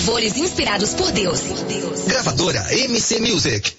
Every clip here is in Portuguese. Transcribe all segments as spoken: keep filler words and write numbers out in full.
Louvores inspirados por Deus. Gravadora M C Music.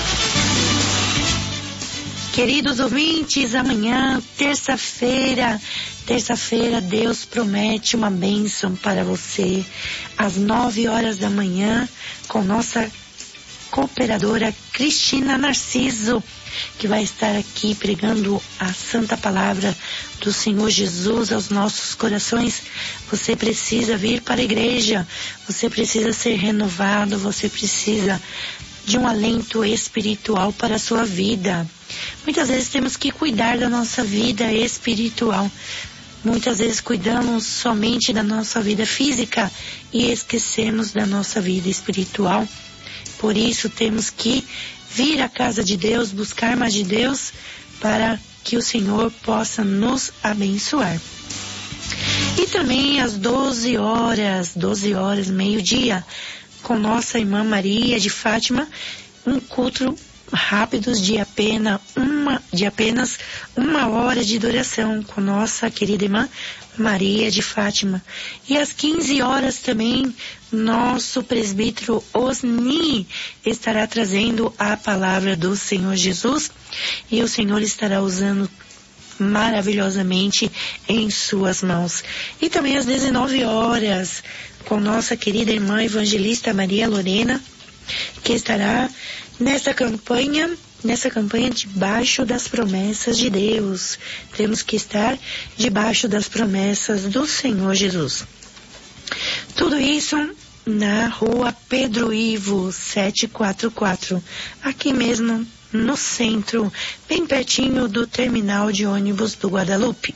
Queridos ouvintes, amanhã, terça-feira, terça-feira, Deus promete uma bênção para você, às nove horas da manhã, com nossa cooperadora Cristina Narciso, que vai estar aqui pregando a santa palavra do Senhor Jesus aos nossos corações. Você precisa vir para a igreja, você precisa ser renovado, você precisa de um alento espiritual para a sua vida. Muitas vezes temos que cuidar da nossa vida espiritual. Muitas vezes cuidamos somente da nossa vida física e esquecemos da nossa vida espiritual. Por isso temos que vir à casa de Deus, buscar mais de Deus, para que o Senhor possa nos abençoar. E também às doze horas, doze horas, meio-dia, com nossa irmã Maria de Fátima, um culto rápido de apenas uma, de apenas uma hora de duração com nossa querida irmã Maria de Fátima. E às quinze horas também, nosso presbítero Osni estará trazendo a palavra do Senhor Jesus, e o Senhor estará usando maravilhosamente em suas mãos. E também às dezenove horas, com nossa querida irmã evangelista Maria Lorena, que estará nessa campanha, nessa campanha debaixo das promessas de Deus. Temos que estar debaixo das promessas do Senhor Jesus. Tudo isso na rua Pedro Ivo setecentos e quarenta e quatro, aqui mesmo no centro, bem pertinho do terminal de ônibus do Guadalupe.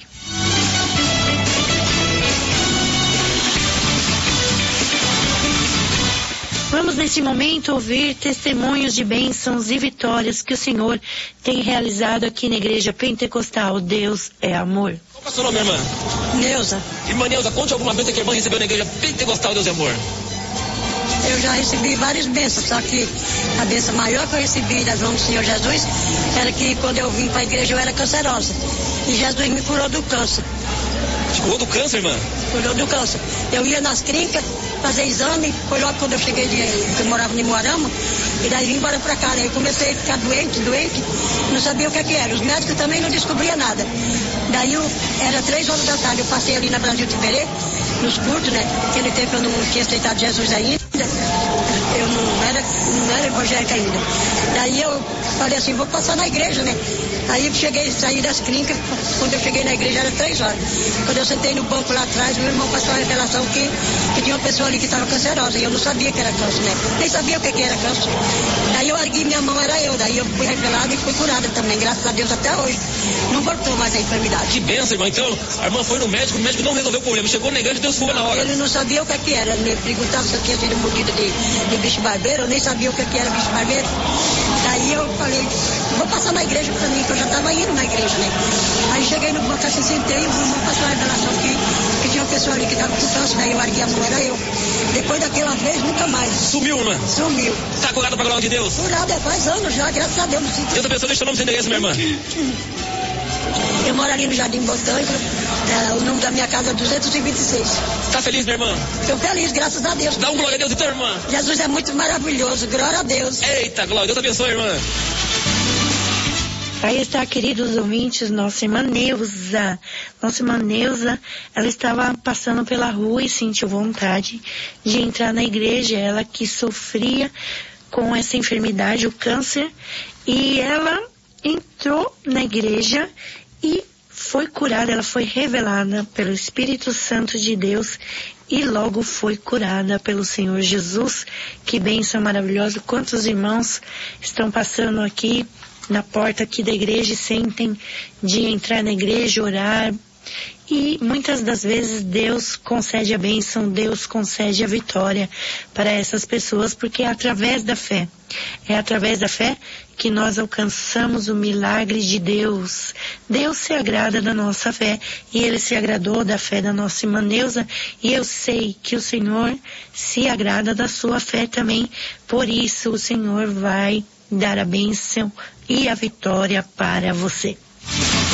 Vamos nesse momento ouvir testemunhos de bênçãos e vitórias que o Senhor tem realizado aqui na Igreja Pentecostal. Deus é amor. Qual é o seu nome, irmã? Neuza. Irmã Neuza, conte alguma bênção que a irmã recebeu na Igreja Pentecostal Deus é amor. Eu já recebi várias bênçãos, só que a bênção maior que eu recebi das mãos do Senhor Jesus era que quando eu vim para a igreja eu era cancerosa. E Jesus me curou do câncer. Te curou do câncer, irmã? Curou do câncer. Eu ia nas clínicas fazer exame, foi logo quando eu cheguei, de, eu morava em Moarama, e daí vim embora pra cá, né? Eu comecei a ficar doente, doente, não sabia o que, é que era. Os médicos também não descobriam nada. Daí eu, era três horas da tarde, eu passei ali na Brasil Tiberê, nos cultos, né? Aquele tempo eu não tinha aceitado Jesus ainda, eu não era, não era evangélica ainda. Daí eu falei assim, vou passar na igreja, né? Aí eu cheguei, saí das clínicas, quando eu cheguei na igreja era três horas. Quando eu sentei no banco lá atrás, meu irmão passou a revelação que, que tinha uma pessoa ali que estava cancerosa, e eu não sabia que era câncer, né? Nem sabia o que, que era câncer. Daí eu ergui minha mão, era eu, daí eu fui revelada e fui curada também, graças a Deus até hoje. Não voltou mais a enfermidade. Que benção, irmã. Então, a irmã foi no médico, o médico não resolveu o problema, chegou na igreja e Deus foi na hora. Ele não sabia o que, que era, me perguntava se eu tinha sido mordida de, de bicho barbeiro, eu nem sabia o que, que era bicho barbeiro. Daí eu falei, vou passar na igreja pra mim, que eu já estava indo na igreja, né? Aí cheguei no banco, assim, sentei, e o irmão passou a revelação que, que tinha uma pessoa ali que estava com câncer, daí eu ergui a mão, era eu. Depois daquela vez, nunca mais. Sumiu, irmã? Sumiu. Tá curada pra glória de Deus? Curada, faz anos já, graças a Deus. Não sinto... Deus abençoe, deixa o nome sem endereço, minha irmã. Eu moro ali no Jardim Botânico, é, o número da minha casa é duzentos e vinte e seis. Tá feliz, minha irmã? Estou feliz, graças a Deus. Dá um glória a Deus então, irmã. Jesus é muito maravilhoso, glória a Deus. Eita, glória, Deus abençoe, irmã. Aí está, queridos ouvintes, nossa irmã Neuza. Nossa irmã Neuza, ela estava passando pela rua e sentiu vontade de entrar na igreja. Ela que sofria com essa enfermidade, o câncer, e ela entrou na igreja e foi curada, ela foi revelada pelo Espírito Santo de Deus e logo foi curada pelo Senhor Jesus. Que bênção maravilhosa. Quantos irmãos estão passando aqui na porta aqui da igreja e sentem de entrar na igreja, orar, e muitas das vezes Deus concede a bênção, Deus concede a vitória para essas pessoas, porque é através da fé, é através da fé que nós alcançamos o milagre de Deus. Deus se agrada da nossa fé, e Ele se agradou da fé da nossa irmã Neuza, e eu sei que o Senhor se agrada da sua fé também. Por isso o Senhor vai dar a bênção e a vitória para você.